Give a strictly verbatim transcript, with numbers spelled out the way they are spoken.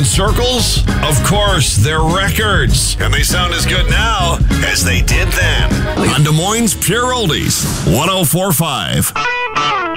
and circles? Of course, they're records. And they sound as good now as they did then. On Des Moines Pure Oldies, one oh four point five.